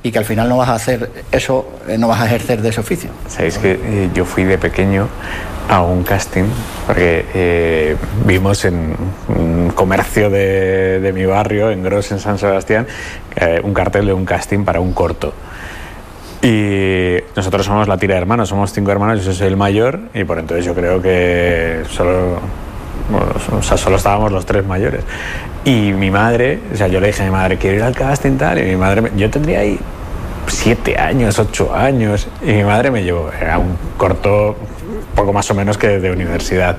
y que al final no vas a hacer eso, no vas a ejercer de ese oficio. Sabéis que yo fui de pequeño a un casting, porque vimos en un comercio de mi barrio, en Gros, en San Sebastián, un cartel de un casting para un corto. Y nosotros somos la tira de hermanos, somos 5 hermanos, yo soy el mayor, y por entonces yo creo que solo estábamos los 3 mayores. Y mi madre, o sea, yo le dije a mi madre, quiero ir al casting tal, y mi madre, yo tendría ahí 7 años, 8 años, y mi madre me llevó, era un corto poco más o menos que de universidad.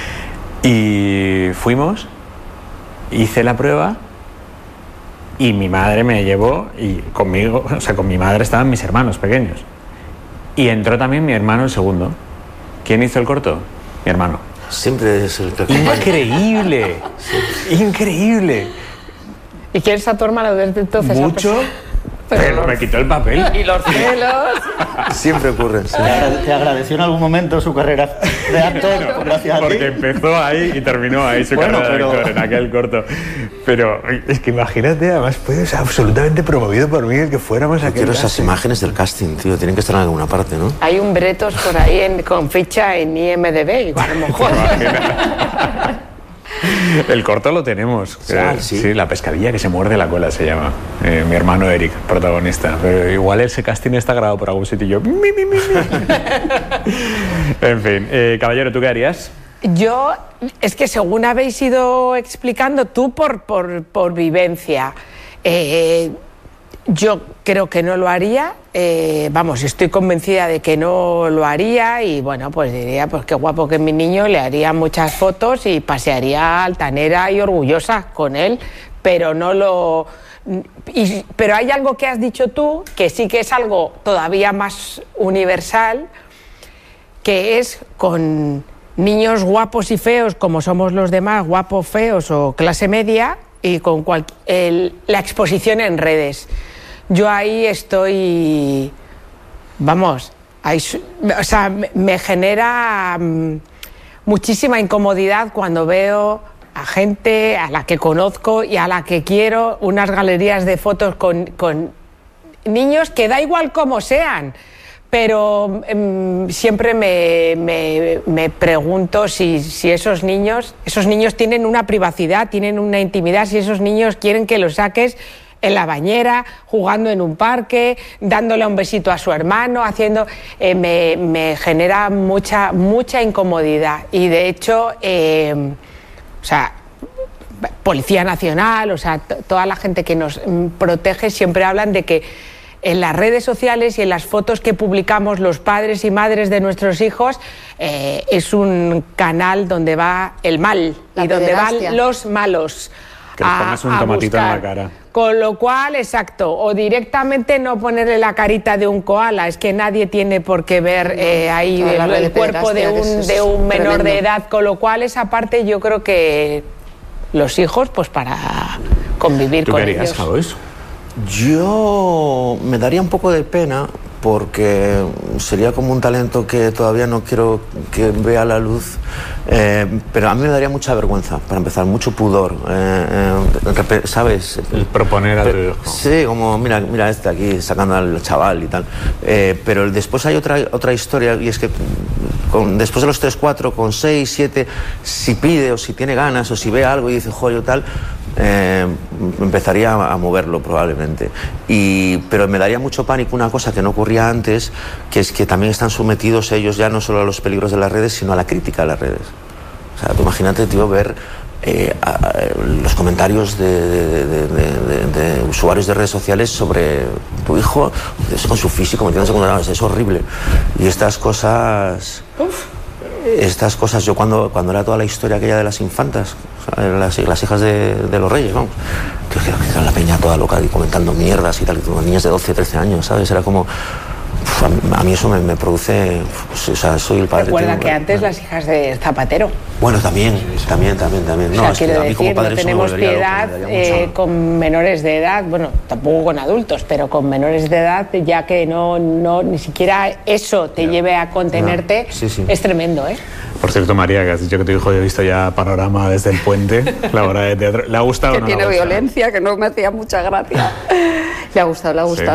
Y fuimos, hice la prueba, y mi madre me llevó, y conmigo, o sea, con mi madre estaban mis hermanos pequeños. Y entró también mi hermano el segundo. ¿Quién hizo el corto? Mi hermano. Siempre es el que acompaña. ¡Increíble! ¡Increíble! ¿Y quién es a tu hermano desde entonces? Mucho, pero me quitó el papel. Y los celos. Siempre ocurren. Sí. ¿Te agradeció en algún momento su carrera de actor gracias a ti? Porque empezó ahí y terminó ahí su carrera de actor en aquel corto. Pero es que imagínate, además fue absolutamente promovido por mí el que fuéramos a aquel Quiero esas casting. Imágenes del casting, tío, tienen que estar en alguna parte, ¿no? Hay un Bretos por ahí con ficha en IMDb, igual a lo mejor. El corto lo tenemos. Sí, la pescadilla que se muerde la cola se llama. Mi hermano Eric, protagonista. Pero igual ese casting está grabado por algún sitio y yo... En fin, caballero, ¿tú qué harías? Yo, es que según habéis ido explicando, tú por vivencia, yo creo que no lo haría, vamos, estoy convencida de que no lo haría y bueno, pues diría, pues qué guapo que mi niño, le haría muchas fotos y pasearía altanera y orgullosa con él, pero no lo... pero hay algo que has dicho tú, que sí que es algo todavía más universal, que es con niños guapos y feos, como somos los demás, guapos, feos o clase media, y con la exposición en redes. Yo ahí estoy, vamos, ahí, o sea, me genera muchísima incomodidad cuando veo a gente a la que conozco y a la que quiero, unas galerías de fotos con niños que da igual cómo sean, pero siempre me pregunto si esos niños tienen una privacidad, tienen una intimidad, si esos niños quieren que los saques en la bañera, jugando en un parque, dándole un besito a su hermano, haciendo... me genera mucha incomodidad. Y de hecho, o sea, Policía Nacional, o sea, toda la gente que nos protege siempre hablan de que en las redes sociales y en las fotos que publicamos los padres y madres de nuestros hijos es un canal donde va el mal y donde van los malos. Que le pongas un tomatito en la cara. Con lo cual, exacto, o directamente no ponerle la carita de un koala, es que nadie tiene por qué ver ahí el cuerpo de un menor de edad, con lo cual esa parte yo creo que los hijos, pues para convivir con ellos. ¿Tú qué harías, Javois? Yo me daría un poco de pena porque sería como un talento que todavía no quiero que vea la luz, pero a mí me daría mucha vergüenza, para empezar, mucho pudor, ¿sabes? El proponer al hijo. Sí, como mira este aquí sacando al chaval y tal, pero después hay otra historia, y es que después de los 3, 4, con 6, 7, si pide o si tiene ganas o si ve algo y dice joder tal, empezaría a moverlo probablemente, pero me daría mucho pánico una cosa que no ocurría antes, que es que también están sometidos ellos ya no solo a los peligros de las redes, sino a la crítica de las redes. O sea, tú imagínate, tío, ver los comentarios de usuarios de redes sociales sobre tu hijo con su físico, metiéndose con es horrible. Y estas cosas... yo cuando era toda la historia aquella de las infantas, las hijas de los reyes, vamos, que era la peña toda loca y comentando mierdas y tal, niñas de 12, 13 años, ¿sabes? Era como... a mí eso me produce... Pues, o sea, soy el padre... Recuerda que antes las hijas de Zapatero. Bueno, también. No, o sea, quiero decir, no tenemos piedad con menores de edad, bueno, tampoco con adultos, pero con menores de edad, ya que no ni siquiera eso te lleve a contenerte, es tremendo, ¿eh? Por cierto, María, que has dicho que tu hijo había visto ya Panorama desde el puente, la obra de teatro. ¿Le ha gustado o no? Que tiene violencia, que no me hacía mucha gracia. Le ha gustado.